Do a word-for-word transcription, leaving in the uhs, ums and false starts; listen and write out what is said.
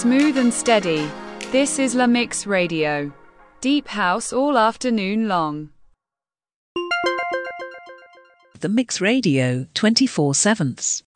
Smooth and steady. This is La Mix Radio. Deep house all afternoon long. The Mix Radio twenty-four sevenths.